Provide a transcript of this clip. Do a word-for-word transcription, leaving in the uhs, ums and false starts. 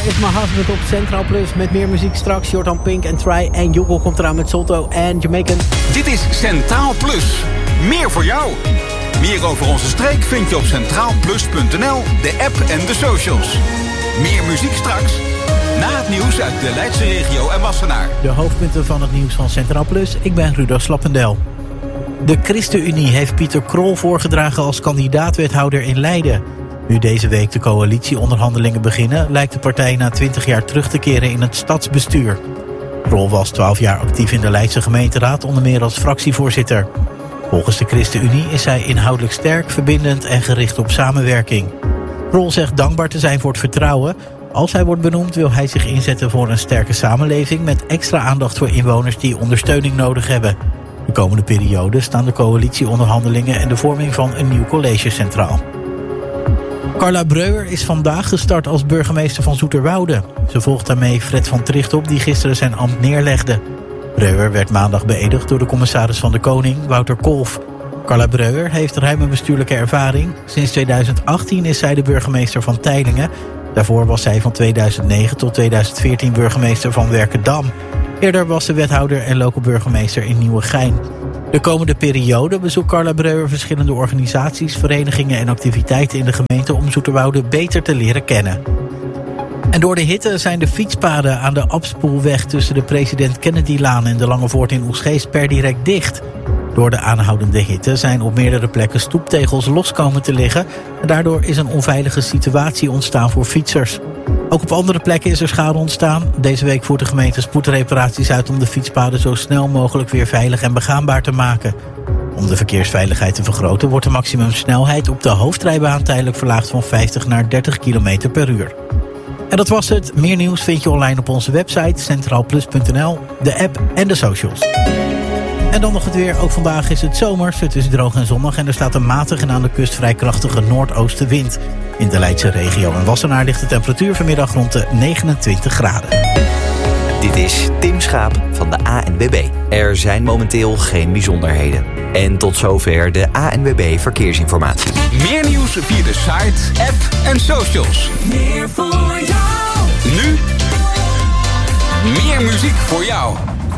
is My Husband op Centraal Plus. Met meer muziek straks. Jordan Pink en Try. En Jogel komt eraan met Solto en Jamaican. Dit is Centraal Plus. Meer voor jou. Meer over onze streek vind je op centraal plus punt n l, de app en de socials. Meer muziek straks. Na het nieuws uit de Leidse regio en Wassenaar. De hoofdpunten van het nieuws van Centraal Plus. Ik ben Rudolf Slappendel. De ChristenUnie heeft Pieter Krol voorgedragen als kandidaat-wethouder in Leiden. Nu deze week de coalitieonderhandelingen beginnen, lijkt de partij na twintig jaar terug te keren in het stadsbestuur. Krol was twaalf jaar actief in de Leidse gemeenteraad, onder meer als fractievoorzitter. Volgens de ChristenUnie is hij inhoudelijk sterk, verbindend en gericht op samenwerking. Krol zegt dankbaar te zijn voor het vertrouwen. Als hij wordt benoemd wil hij zich inzetten voor een sterke samenleving met extra aandacht voor inwoners die ondersteuning nodig hebben. De komende periode staan de coalitieonderhandelingen en de vorming van een nieuw college centraal. Carla Breuer is vandaag gestart als burgemeester van Zoeterwoude. Ze volgt daarmee Fred van Tricht op, die gisteren zijn ambt neerlegde. Breuer werd maandag beëdigd door de commissaris van de Koning, Wouter Kolff. Carla Breuer heeft ruime bestuurlijke ervaring. Sinds tweeduizend achttien is zij de burgemeester van Teylingen. Daarvoor was zij van tweeduizend negen tot tweeduizend veertien burgemeester van Werkendam. Eerder was ze wethouder en local burgemeester in Nieuwegein. De komende periode bezoekt Carla Breuer verschillende organisaties, verenigingen en activiteiten in de gemeente om Zoeterwoude beter te leren kennen. En door de hitte zijn de fietspaden aan de Abspoelweg tussen de President Kennedylaan en de Langevoort in Oegstgeest per direct dicht. Door de aanhoudende hitte zijn op meerdere plekken stoeptegels los komen te liggen en daardoor is een onveilige situatie ontstaan voor fietsers. Ook op andere plekken is er schade ontstaan. Deze week voert de gemeente spoedreparaties uit om de fietspaden zo snel mogelijk weer veilig en begaanbaar te maken. Om de verkeersveiligheid te vergroten wordt de maximumsnelheid op de hoofdrijbaan tijdelijk verlaagd van vijftig naar dertig kilometer per uur. En dat was het. Meer nieuws vind je online op onze website centraal plus punt n l, de app en de socials. En dan nog het weer. Ook vandaag is het zomers. Het is droog en zonnig en er staat een matige en aan de kust vrij krachtige noordoostenwind. In de Leidse regio en Wassenaar ligt de temperatuur vanmiddag rond de negenentwintig graden. Dit is Tim Schaap van de A N W B. Er zijn momenteel geen bijzonderheden. En tot zover de A N W B Verkeersinformatie. Meer nieuws via de site, app en socials. Meer voor jou. Nu meer muziek voor jou.